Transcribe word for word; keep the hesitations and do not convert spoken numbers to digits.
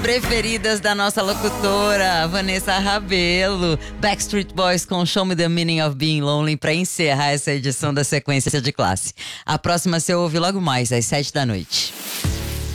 Preferidas da nossa locutora, Vanessa Rabelo. Backstreet Boys com Show Me The Meaning of Being Lonely pra encerrar essa edição da Sequência de Classe. A próxima você ouve logo mais, às sete da noite.